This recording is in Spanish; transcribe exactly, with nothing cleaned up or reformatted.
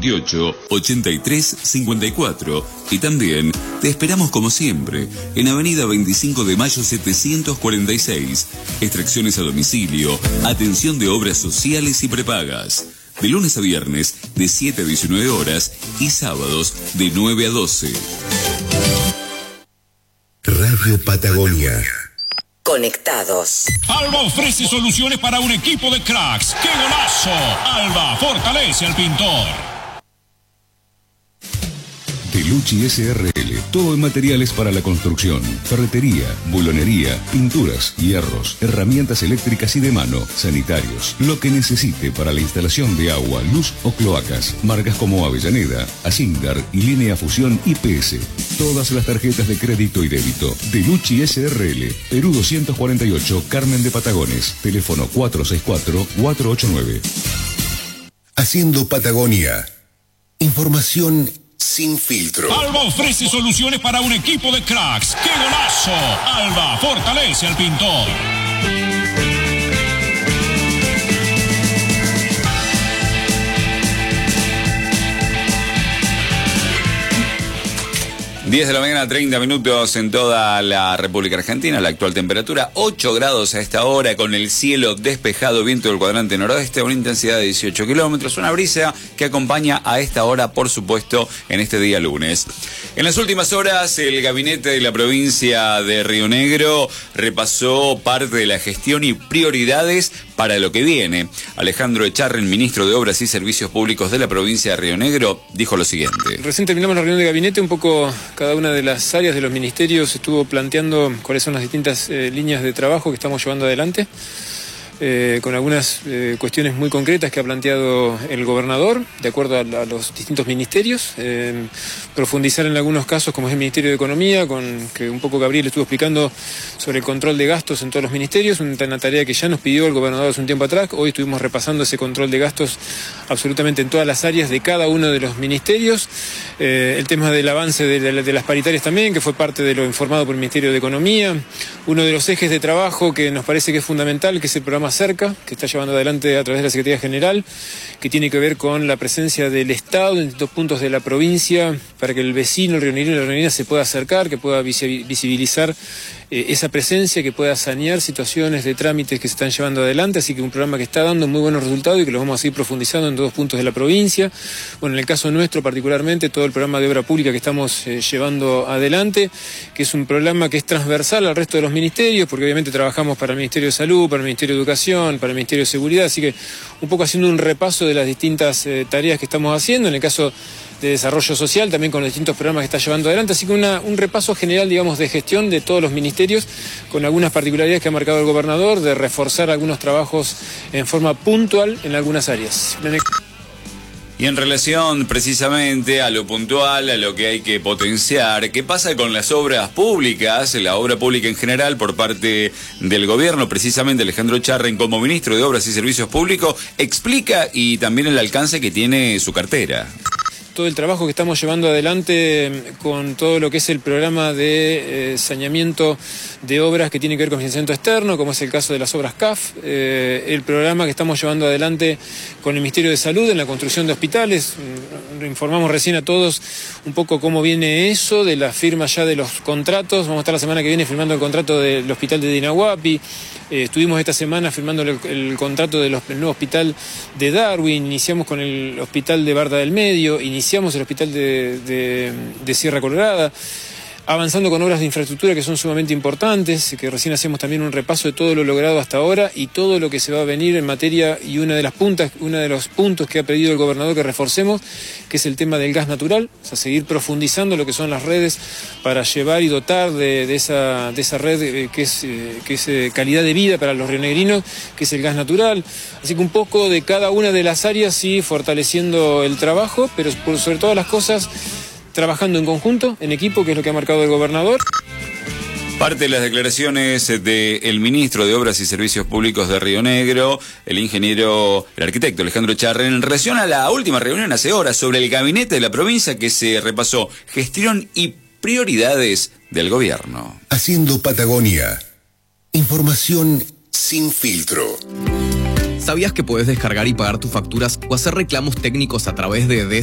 veintiocho, ochenta y tres cincuenta y cuatro. Y también te esperamos como siempre en Avenida veinticinco de Mayo setecientos cuarenta y seis. Extracciones a domicilio, atención de obras sociales y prepagas. De lunes a viernes de siete a diecinueve horas y sábados de nueve a doce. Radio Patagonia. Conectados. Alba ofrece soluciones para un equipo de cracks. ¡Qué golazo! Alba fortalece al pintor. Delucci S R L, todo en materiales para la construcción, ferretería, bulonería, pinturas, hierros, herramientas eléctricas y de mano, sanitarios, lo que necesite para la instalación de agua, luz o cloacas, marcas como Avellaneda, Asindar y Línea Fusión I P S. Todas las tarjetas de crédito y débito. Delucci S R L, Perú doscientos cuarenta y ocho, Carmen de Patagones, teléfono cuatro seis cuatro, cuatro ocho nueve. Haciendo Patagonia. Información sin filtro. Alba ofrece soluciones para un equipo de cracks. ¡Qué golazo! Alba fortalece al pintor. diez de la mañana, treinta minutos en toda la República Argentina. La actual temperatura ocho grados a esta hora, con el cielo despejado, viento del cuadrante noroeste, una intensidad de dieciocho kilómetros, una brisa que acompaña a esta hora, por supuesto, en este día lunes. En las últimas horas, el gabinete de la provincia de Río Negro repasó parte de la gestión y prioridades para lo que viene. Alejandro Echarren, ministro de Obras y Servicios Públicos de la provincia de Río Negro, dijo lo siguiente. Recién terminamos la reunión de gabinete, un poco cada una de las áreas de los ministerios estuvo planteando cuáles son las distintas eh, líneas de trabajo que estamos llevando adelante, eh, con algunas eh, cuestiones muy concretas que ha planteado el gobernador, de acuerdo a, a los distintos ministerios, eh, profundizar en algunos casos, como es el Ministerio de Economía, con que un poco Gabriel estuvo explicando sobre el control de gastos en todos los ministerios, una tarea que ya nos pidió el gobernador hace un tiempo atrás. Hoy estuvimos repasando ese control de gastos absolutamente en todas las áreas de cada uno de los ministerios. Eh, el tema del avance de, de, de las paritarias también, que fue parte de lo informado por el Ministerio de Economía. Uno de los ejes de trabajo que nos parece que es fundamental, que es el programa Cerca, que está llevando adelante a través de la Secretaría General, que tiene que ver con la presencia del Estado en distintos puntos de la provincia, para que el vecino, el rionegrino y la rionegrina se pueda acercar, que pueda visibilizar eh, esa presencia, que pueda sanear situaciones de trámites que se están llevando adelante. Así que un programa que está dando muy buenos resultados y que lo vamos a seguir profundizando en todos puntos de la provincia. Bueno, en el caso nuestro particularmente, todo el programa de obra pública que estamos eh, llevando adelante, que es un programa que es transversal al resto de los ministerios, porque obviamente trabajamos para el Ministerio de Salud, para el Ministerio de Educación, para el Ministerio de Seguridad, así que un poco haciendo un repaso de las distintas eh, tareas que estamos haciendo. En el caso de desarrollo social, también con los distintos programas que está llevando adelante, así que una, un repaso general, digamos, de gestión de todos los ministerios, con algunas particularidades que ha marcado el gobernador, de reforzar algunos trabajos en forma puntual en algunas áreas. Y en relación precisamente a lo puntual, a lo que hay que potenciar, ¿qué pasa con las obras públicas, la obra pública en general por parte del gobierno? Precisamente Alejandro Echarren, como ministro de Obras y Servicios Públicos, explica y también el alcance que tiene su cartera. Todo el trabajo que estamos llevando adelante con todo lo que es el programa de eh, saneamiento de obras que tiene que ver con financiamiento externo, como es el caso de las obras C A F, eh, el programa que estamos llevando adelante con el Ministerio de Salud en la construcción de hospitales. Informamos recién a todos un poco cómo viene eso, de la firma ya de los contratos. Vamos a estar la semana que viene firmando el contrato del hospital de Dinahuapi. Eh, estuvimos esta semana firmando el, el contrato del nuevo hospital de Darwin, iniciamos con el hospital de Barda del Medio, iniciamos el hospital de, de, de Sierra Colorada, avanzando con obras de infraestructura que son sumamente importantes, que recién hacemos también un repaso de todo lo logrado hasta ahora y todo lo que se va a venir en materia, y una de las puntas, uno de los puntos que ha pedido el gobernador que reforcemos, que es el tema del gas natural, o sea, seguir profundizando lo que son las redes para llevar y dotar de, de, esa, de esa red eh, que es, eh, que es eh, calidad de vida para los rionegrinos, que es el gas natural. Así que un poco de cada una de las áreas, sí, fortaleciendo el trabajo, pero por sobre todas las cosas, trabajando en conjunto, en equipo, que es lo que ha marcado el gobernador. Parte de las declaraciones del ministro de Obras y Servicios Públicos de Río Negro, el ingeniero, el arquitecto Alejandro Echarren, en relación a la última reunión hace horas sobre el gabinete de la provincia, que se repasó gestión y prioridades del gobierno. Haciendo Patagonia. Información sin filtro. ¿Sabías que puedes descargar y pagar tus facturas o hacer reclamos técnicos a través de